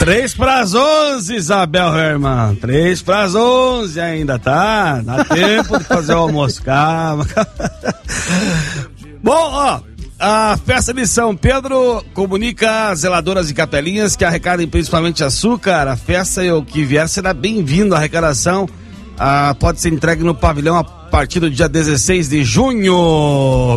3:11, Isabel Herman. 3:11 ainda, tá? Dá tempo de fazer o almoço, calma. Bom, ó, a festa de São Pedro comunica às zeladoras e capelinhas que arrecadem principalmente açúcar. A festa e o que vier será bem-vindo. A arrecadação pode ser entregue no pavilhão a partir do dia 16 de junho.